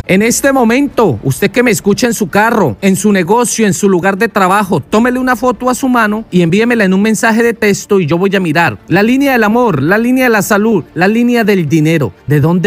En este momento, usted que me escucha en su carro, en su negocio, en su lugar de trabajo, tómele una foto a su mano y envíemela en un mensaje de texto y yo voy a mirar la línea del amor, la línea de la salud, la línea del dinero. ¿De dónde